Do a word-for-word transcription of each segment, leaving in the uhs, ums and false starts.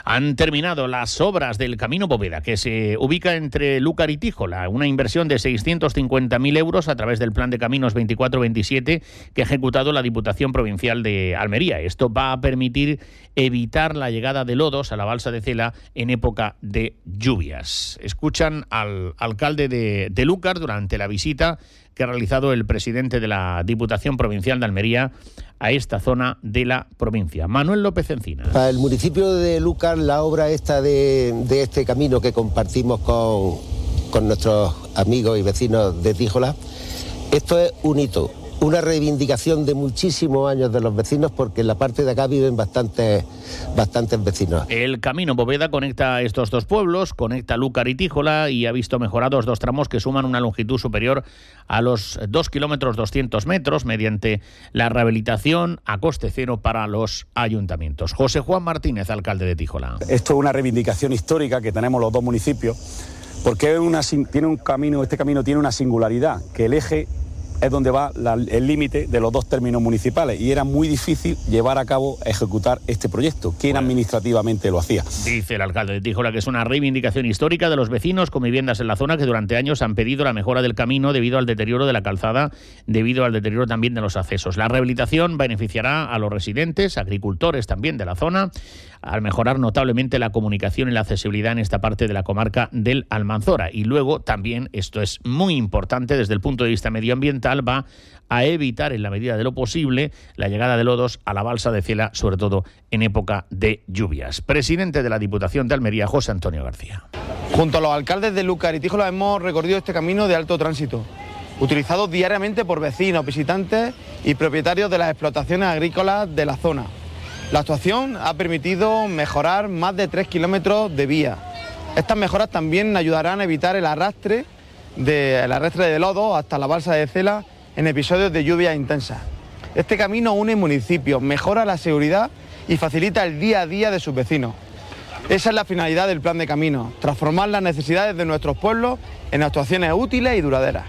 Han terminado las obras del Camino Bóveda, que se ubica entre Lúcar y Tíjola, una inversión de seiscientos cincuenta mil euros a través del Plan de Caminos veinticuatro veintisiete que ha ejecutado la Diputación Provincial de Almería. Esto va a permitir evitar la llegada de lodos a la balsa de Cela en época de lluvias. Escuchan al alcalde de, de Lúcar durante la visita que ha realizado el presidente de la Diputación Provincial de Almería a esta zona de la provincia. Manuel López Encinas. Para el municipio de Lúcar, la obra esta de, de este camino que compartimos con, con nuestros amigos y vecinos de Tíjola, esto es un hito, una reivindicación de muchísimos años de los vecinos, porque en la parte de acá viven bastantes, bastantes vecinos. El Camino Bóveda conecta estos dos pueblos, conecta Lúcar y Tíjola, y ha visto mejorados dos tramos que suman una longitud superior a los dos kilómetros doscientos metros mediante la rehabilitación a coste cero para los ayuntamientos. José Juan Martínez, alcalde de Tíjola. Esto es una reivindicación histórica que tenemos los dos municipios, porque es una, tiene un camino, este camino tiene una singularidad, que el eje es donde va la, el límite de los dos términos municipales, y era muy difícil llevar a cabo, ejecutar este proyecto. ¿Quién bueno, administrativamente lo hacía? Dice el alcalde de Tíjola que es una reivindicación histórica de los vecinos con viviendas en la zona que durante años han pedido la mejora del camino debido al deterioro de la calzada, debido al deterioro también de los accesos. La rehabilitación beneficiará a los residentes, agricultores también de la zona, al mejorar notablemente la comunicación y la accesibilidad en esta parte de la comarca del Almanzora. Y luego también, esto es muy importante desde el punto de vista medioambiental, va a evitar en la medida de lo posible la llegada de lodos a la balsa de Cela, sobre todo en época de lluvias. Presidente de la Diputación de Almería, José Antonio García. Junto a los alcaldes de Lúcar y Tíjola hemos recorrido este camino de alto tránsito, utilizado diariamente por vecinos, visitantes y propietarios de las explotaciones agrícolas de la zona. La actuación ha permitido mejorar más de tres kilómetros de vía. Estas mejoras también ayudarán a evitar el arrastre de, el arrastre de lodo hasta la balsa de Cela en episodios de lluvias intensas. Este camino une municipios, mejora la seguridad y facilita el día a día de sus vecinos. Esa es la finalidad del plan de caminos, transformar las necesidades de nuestros pueblos en actuaciones útiles y duraderas.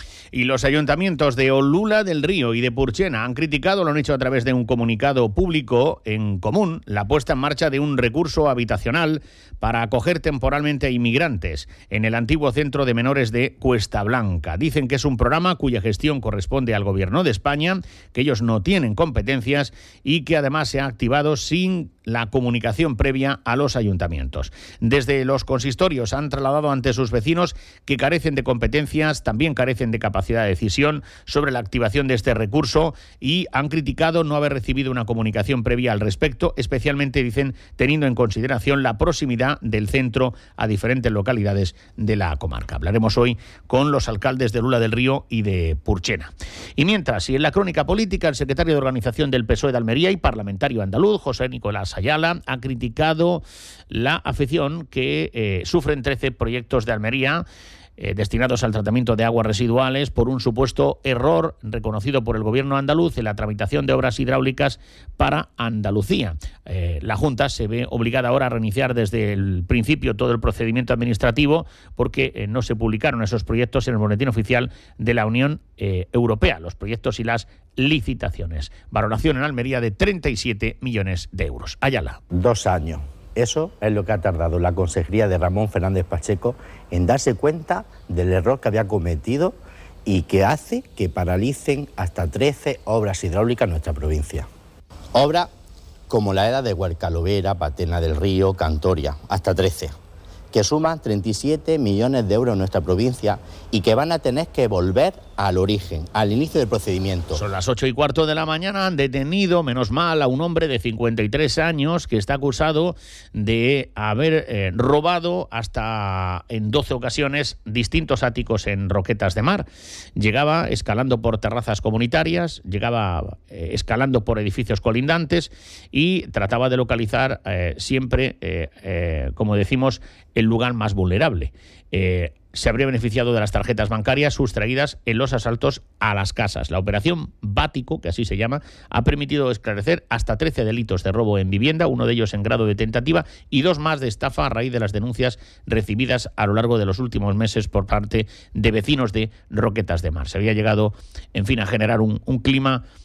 Y los ayuntamientos de Olula del Río y de Purchena han criticado, lo han hecho a través de un comunicado público en común, la puesta en marcha de un recurso habitacional para acoger temporalmente a inmigrantes en el antiguo centro de menores de Cuesta Blanca. Dicen que es un programa cuya gestión corresponde al Gobierno de España, que ellos no tienen competencias y que además se ha activado sin la comunicación previa a los ayuntamientos. Desde los consistorios han trasladado ante sus vecinos que carecen de competencias, también carecen de capacidad de decisión sobre la activación de este recurso, y han criticado no haber recibido una comunicación previa al respecto, especialmente, dicen, teniendo en consideración la proximidad del centro a diferentes localidades de la comarca. Hablaremos hoy con los alcaldes de Olula del Río y de Purchena. Y mientras, y en la crónica política, el secretario de Organización del P S O E de Almería y parlamentario andaluz, José Nicolás Ayala, ha criticado la afección que eh, sufren trece proyectos de Almería Eh, destinados al tratamiento de aguas residuales por un supuesto error reconocido por el Gobierno andaluz en la tramitación de obras hidráulicas para Andalucía. Eh, la Junta se ve obligada ahora a reiniciar desde el principio todo el procedimiento administrativo porque eh, no se publicaron esos proyectos en el boletín oficial de la Unión eh, Europea, los proyectos y las licitaciones. Valoración en Almería de treinta y siete millones de euros. Ayala. Dos años. Eso es lo que ha tardado la consejería de Ramón Fernández Pacheco en darse cuenta del error que había cometido y que hace que paralicen hasta trece obras hidráulicas en nuestra provincia. Obras como la era de Huercalovera, Patena del Río, Cantoria, hasta trece, que suman treinta y siete millones de euros en nuestra provincia y que van a tener que volver al origen, al inicio del procedimiento. Son las ocho y cuarto de la mañana, han detenido, menos mal, a un hombre de cincuenta y tres años que está acusado de haber eh, robado hasta en doce ocasiones distintos áticos en Roquetas de Mar. Llegaba escalando por terrazas comunitarias, llegaba eh, escalando por edificios colindantes y trataba de localizar eh, siempre, eh, eh, como decimos, el lugar más vulnerable. Eh, se habría beneficiado de las tarjetas bancarias sustraídas en los asaltos a las casas. La operación Bático, que así se llama, ha permitido esclarecer hasta trece delitos de robo en vivienda, uno de ellos en grado de tentativa y dos más de estafa a raíz de las denuncias recibidas a lo largo de los últimos meses por parte de vecinos de Roquetas de Mar. Se había llegado, en fin, a generar un, un clima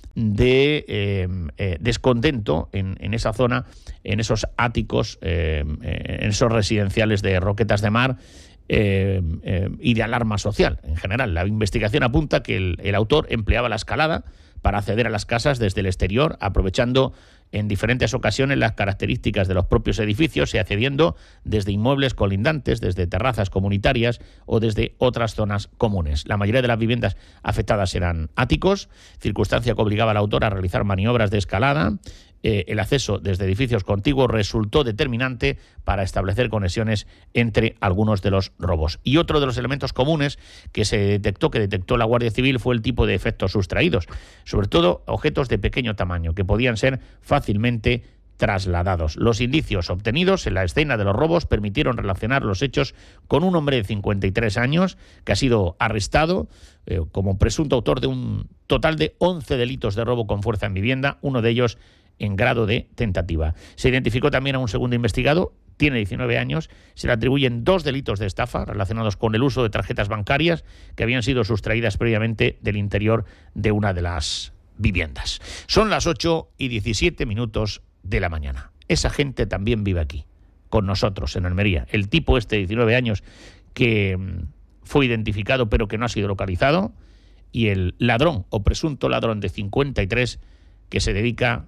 de eh, eh, descontento en, en esa zona, en esos áticos, eh, en esos residenciales de Roquetas de Mar, eh, eh, y de alarma social en general. La investigación apunta que el, el autor empleaba la escalada para acceder a las casas desde el exterior, aprovechando en diferentes ocasiones las características de los propios edificios y accediendo desde inmuebles colindantes, desde terrazas comunitarias o desde otras zonas comunes. La mayoría de las viviendas afectadas eran áticos, circunstancia que obligaba al autor a realizar maniobras de escalada. Eh, el acceso desde edificios contiguos resultó determinante para establecer conexiones entre algunos de los robos. Y otro de los elementos comunes que se detectó, que detectó la Guardia Civil, fue el tipo de efectos sustraídos, sobre todo objetos de pequeño tamaño, que podían ser fácilmente trasladados. Los indicios obtenidos en la escena de los robos permitieron relacionar los hechos con un hombre de cincuenta y tres años que ha sido arrestado eh, como presunto autor de un total de once delitos de robo con fuerza en vivienda, uno de ellos en grado de tentativa. Se identificó también a un segundo investigado, tiene diecinueve años, se le atribuyen dos delitos de estafa relacionados con el uso de tarjetas bancarias que habían sido sustraídas previamente del interior de una de las viviendas. Son las ocho y diecisiete minutos de la mañana. Esa gente también vive aquí, con nosotros, en Almería. El tipo este de diecinueve años que fue identificado pero que no ha sido localizado, y el ladrón o presunto ladrón de cincuenta y tres que se dedica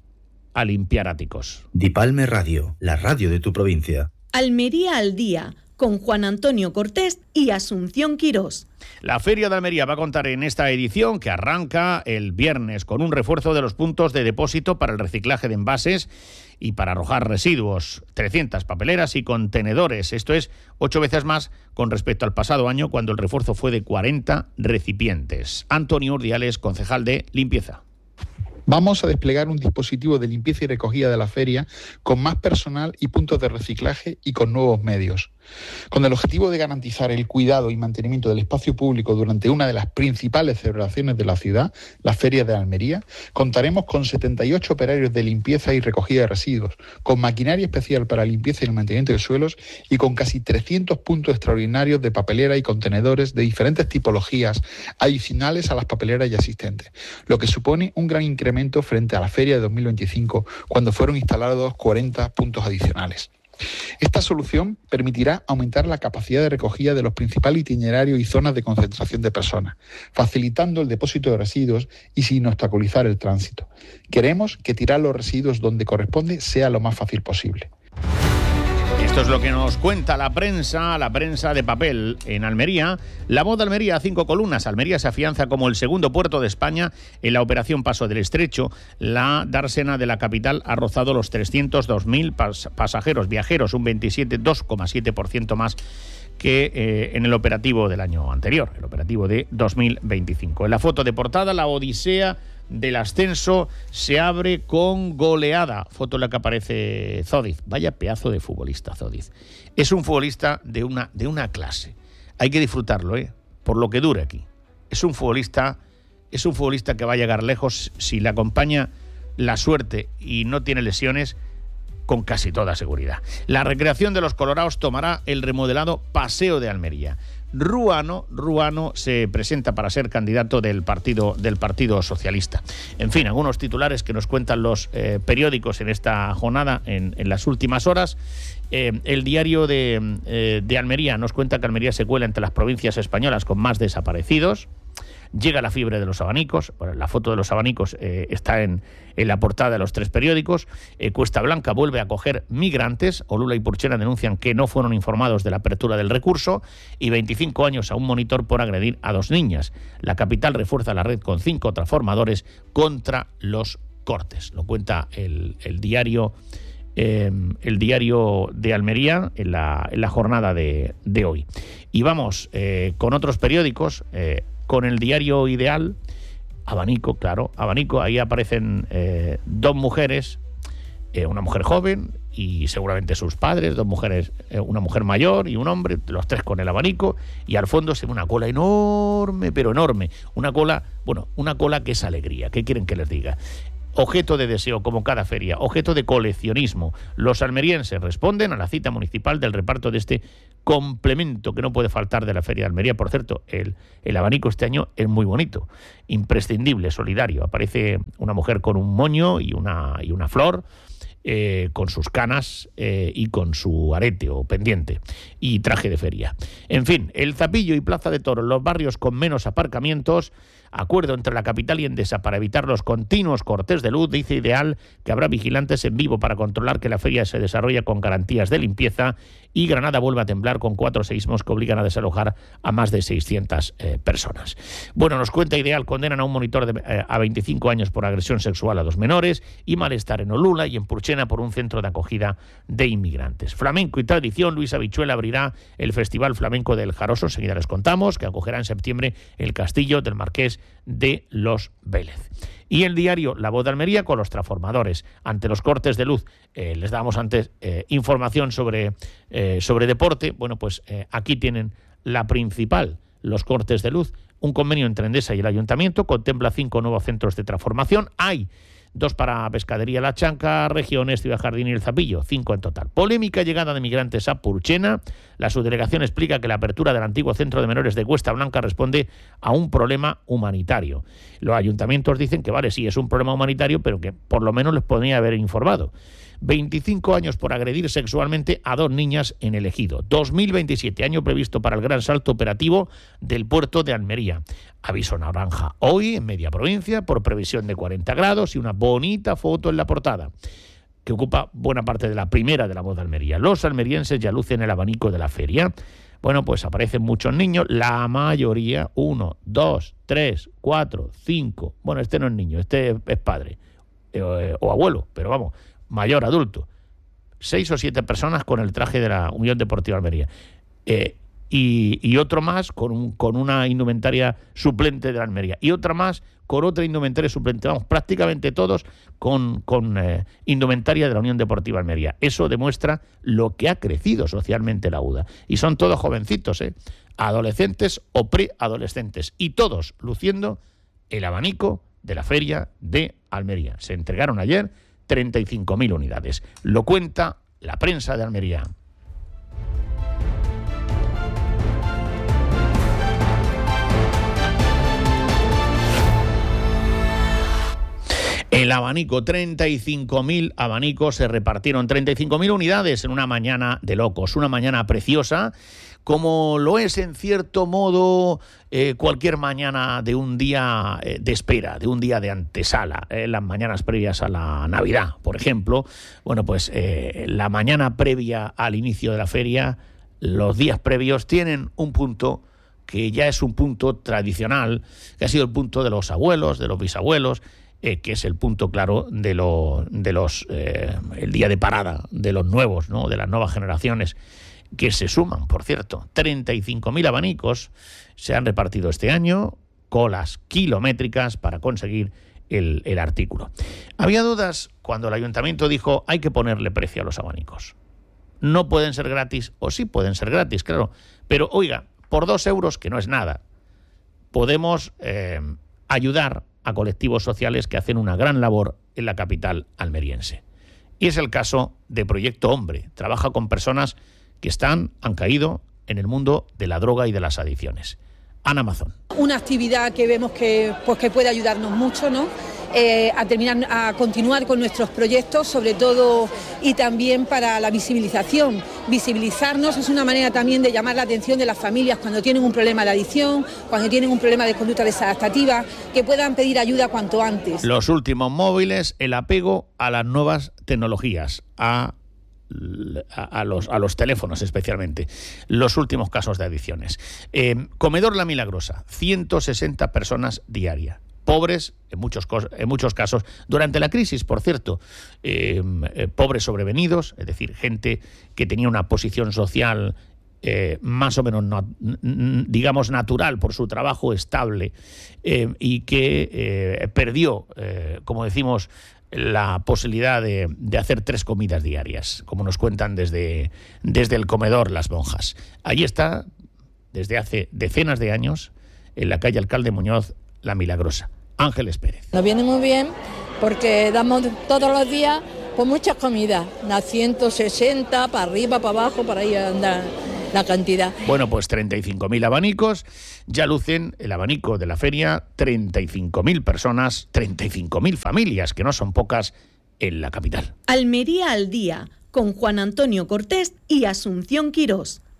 a limpiar áticos. Dipalme Radio, la radio de tu provincia. Almería al día, con Juan Antonio Cortés y Asunción Quirós. La Feria de Almería va a contar en esta edición, que arranca el viernes, con un refuerzo de los puntos de depósito para el reciclaje de envases y para arrojar residuos, trescientas papeleras y contenedores. Esto es ocho veces más con respecto al pasado año, cuando el refuerzo fue de cuarenta recipientes. Antonio Urdiales, concejal de Limpieza. Vamos a desplegar un dispositivo de limpieza y recogida de la feria con más personal y puntos de reciclaje y con nuevos medios. Con el objetivo de garantizar el cuidado y mantenimiento del espacio público durante una de las principales celebraciones de la ciudad, la Feria de Almería, contaremos con setenta y ocho operarios de limpieza y recogida de residuos, con maquinaria especial para limpieza y el mantenimiento de suelos y con casi trescientos puntos extraordinarios de papelera y contenedores de diferentes tipologías adicionales a las papeleras ya existentes, lo que supone un gran incremento frente a la Feria de dos mil veinticinco, cuando fueron instalados cuarenta puntos adicionales. Esta solución permitirá aumentar la capacidad de recogida de los principales itinerarios y zonas de concentración de personas, facilitando el depósito de residuos y sin obstaculizar el tránsito. Queremos que tirar los residuos donde corresponde sea lo más fácil posible. Esto es lo que nos cuenta la prensa, la prensa de papel en Almería. La Voz de Almería a cinco columnas. Almería se afianza como el segundo puerto de España en la operación Paso del Estrecho. La dársena de la capital ha rozado los trescientos dos mil pas- pasajeros, viajeros, un veintisiete, dos coma siete por ciento más que eh, en el operativo del año anterior, el operativo de dos mil veinticinco. En la foto de portada, la odisea del ascenso se abre con goleada. Foto en la que aparece Zodiz. Vaya pedazo de futbolista, Zodiz. Es un futbolista de una, de una clase. Hay que disfrutarlo, ¿eh? Por lo que dure aquí. Es un futbolista, es un futbolista que va a llegar lejos si le acompaña la suerte y no tiene lesiones, con casi toda seguridad. La recreación de los colorados tomará el remodelado Paseo de Almería. Ruano, Ruano se presenta para ser candidato del Partido, del Partido Socialista. En fin, algunos titulares que nos cuentan los eh, periódicos en esta jornada, en, en las últimas horas. Eh, el diario de, eh, de Almería nos cuenta que Almería se cuela entre las provincias españolas con más desaparecidos. Llega la fiebre de los abanicos. Bueno, la foto de los abanicos eh, está en, en la portada de los tres periódicos. Eh, Cuesta Blanca vuelve a acoger migrantes. Olula y Purchena denuncian que no fueron informados de la apertura del recurso. Y veinticinco años a un monitor por agredir a dos niñas. La capital refuerza la red con cinco transformadores contra los cortes. Lo cuenta el, el diario eh, el diario de Almería en la, en la jornada de, de hoy. Y vamos eh, con otros periódicos. Eh, Con el diario Ideal, Abanico, claro, Abanico, ahí aparecen eh, dos mujeres, eh, una mujer joven y seguramente sus padres, dos mujeres, eh, una mujer mayor y un hombre, los tres con el abanico, y al fondo se ve una cola enorme, pero enorme, una cola, bueno, una cola que es alegría. ¿Qué quieren que les diga? objeto de deseo, como cada feria, objeto de coleccionismo. Los almerienses responden a la cita municipal del reparto de este complemento que no puede faltar de la Feria de Almería. Por cierto, el, el abanico este año es muy bonito, imprescindible, solidario. Aparece una mujer con un moño y una, y una flor, Eh, con sus canas eh, y con su arete o pendiente y traje de feria. En fin, el Zapillo y Plaza de Toros, los barrios con menos aparcamientos, acuerdo entre la capital y Endesa para evitar los continuos cortes de luz. Dice Ideal que habrá vigilantes en vivo para controlar que la feria se desarrolla con garantías de limpieza, y Granada vuelve a temblar con cuatro seísmos que obligan a desalojar a más de seiscientas eh, personas. Bueno, nos cuenta Ideal, condenan a un monitor de, eh, a veinticinco años por agresión sexual a dos menores, y malestar en Olula y en Purchena por un centro de acogida de inmigrantes. Flamenco y tradición, Luis Habichuela abrirá el Festival Flamenco del Jaroso, enseguida les contamos, que acogerá en septiembre el Castillo del Marqués de los Vélez. Y el diario La Voz de Almería con los transformadores. Ante los cortes de luz, eh, les dábamos antes eh, información sobre, eh, sobre deporte. Bueno, pues eh, aquí tienen la principal, los cortes de luz. Un convenio entre Endesa y el Ayuntamiento contempla cinco nuevos centros de transformación. Hay dos para Pescadería La Chanca, Regiones, Ciudad Jardín y El Zapillo, cinco en total. Polémica llegada de migrantes a Purchena. La subdelegación explica que la apertura del antiguo centro de menores de Cuesta Blanca responde a un problema humanitario. Los ayuntamientos dicen que vale, sí, es un problema humanitario, pero que por lo menos les podría haber informado. veinticinco años por agredir sexualmente a dos niñas en el Ejido. dos mil veintisiete, año previsto para el gran salto operativo del puerto de Almería. Aviso naranja hoy en media provincia por previsión de cuarenta grados y una bonita foto en la portada, que ocupa buena parte de la primera de La Voz de Almería. Los almerienses ya lucen el abanico de la feria. Bueno, pues aparecen muchos niños, la mayoría, uno, dos, tres, cuatro, cinco. Bueno, este no es niño, este es padre eh, o abuelo, pero vamos, mayor, adulto. Seis o siete personas con el traje de la Unión Deportiva Almería. Eh, y, y otro más con, un, con una indumentaria suplente de la Almería. Y otra más con otra indumentaria suplente. Vamos, prácticamente todos con, con eh, indumentaria de la Unión Deportiva Almería. Eso demuestra lo que ha crecido socialmente la U D A. Y son todos jovencitos, ¿eh? Adolescentes o preadolescentes. Y todos luciendo el abanico de la Feria de Almería. Se entregaron ayer treinta y cinco mil unidades. Lo cuenta la prensa de Almería. El abanico, treinta y cinco mil abanicos se repartieron, treinta y cinco mil unidades en una mañana de locos, una mañana preciosa, como lo es en cierto modo eh, cualquier mañana de un día eh, de espera, de un día de antesala, eh, las mañanas previas a la Navidad, por ejemplo. Bueno, pues eh, la mañana previa al inicio de la feria, los días previos tienen un punto que ya es un punto tradicional, que ha sido el punto de los abuelos, de los bisabuelos, Eh, que es el punto claro de, lo, de los eh, el día de parada de los nuevos, ¿no? De las nuevas generaciones que se suman, por cierto. treinta y cinco mil abanicos se han repartido este año, colas kilométricas para conseguir el, el artículo. Había dudas cuando el ayuntamiento dijo hay que ponerle precio a los abanicos. No pueden ser gratis, o sí pueden ser gratis, claro, pero oiga, por dos euros, que no es nada, podemos eh, ayudar a colectivos sociales que hacen una gran labor en la capital almeriense. Y es el caso de Proyecto Hombre. Trabaja con personas que están, han caído en el mundo de la droga y de las adicciones. Ana Mazón. Una actividad que vemos que, pues, que puede ayudarnos mucho, ¿no? Eh, a terminar, a continuar con nuestros proyectos, sobre todo, y también para la visibilización. Visibilizarnos es una manera también de llamar la atención de las familias cuando tienen un problema de adicción, cuando tienen un problema de conducta desadaptativa, que puedan pedir ayuda cuanto antes. Los últimos móviles, el apego a las nuevas tecnologías, a A, a, los, a los teléfonos especialmente, los últimos casos de adicciones. Eh, Comedor La Milagrosa, ciento sesenta personas diarias, pobres en muchos, en muchos casos, durante la crisis, por cierto, eh, eh, pobres sobrevenidos, es decir, gente que tenía una posición social eh, más o menos, no, digamos, natural por su trabajo estable eh, y que eh, perdió, eh, como decimos, la posibilidad de, de hacer tres comidas diarias, como nos cuentan desde, desde el comedor Las Monjas. Allí está, desde hace decenas de años, en la calle Alcalde Muñoz, La Milagrosa. Ángeles Pérez. Nos viene muy bien porque damos todos los días pues muchas comidas, las ciento sesenta, para arriba, para abajo, para ahí andar la cantidad. Bueno, pues treinta y cinco mil abanicos, ya lucen el abanico de la feria, treinta y cinco mil personas, treinta y cinco mil familias, que no son pocas, en la capital. Almería al día, con Juan Antonio Cortés y Asunción Quirós.